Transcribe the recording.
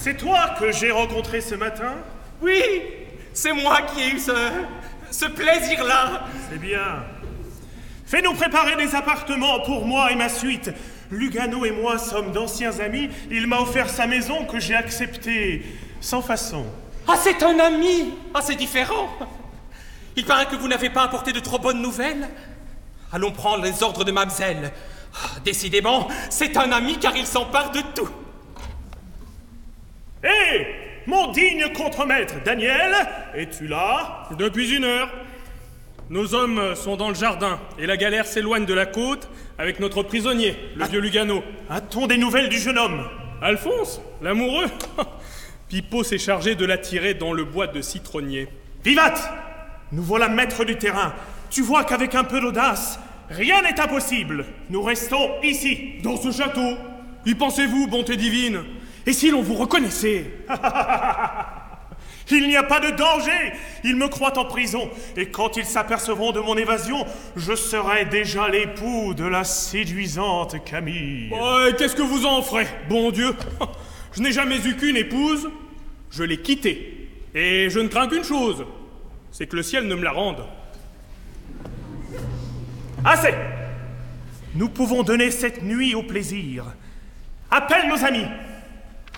C'est toi que j'ai rencontré ce matin? Oui, c'est moi qui ai eu ce plaisir-là. C'est bien. Fais-nous préparer des appartements pour moi et ma suite. Lugano et moi sommes d'anciens amis. Il m'a offert sa maison que j'ai acceptée sans façon. Ah, c'est un ami. Ah, c'est différent. Il paraît que vous n'avez pas apporté de trop bonnes nouvelles. Allons prendre les ordres de Mamselle. Ah, décidément, c'est un ami car il s'empare de tout. Hé, mon digne contremaître, Daniel, es-tu là? Depuis 1 heure. Nos hommes sont dans le jardin et la galère s'éloigne de la côte avec notre prisonnier, le vieux Lugano. A-t-on des nouvelles du jeune homme? Alphonse, l'amoureux. Pipo s'est chargé de l'attirer dans le bois de citronnier. Vivat! Nous voilà maîtres du terrain. Tu vois qu'avec un peu d'audace, rien n'est impossible. Nous restons ici. Dans ce château? Y pensez-vous, bonté divine? Et si l'on vous reconnaissait? Il n'y a pas de danger. Ils me croient en prison. Et quand ils s'apercevront de mon évasion, je serai déjà l'époux de la séduisante Camille. Oh, qu'est-ce que vous en ferez, bon Dieu? Je n'ai jamais eu qu'une épouse. Je l'ai quittée. Et je ne crains qu'une chose. C'est que le ciel ne me la rende. Assez! Nous pouvons donner cette nuit au plaisir. Appelle nos amis.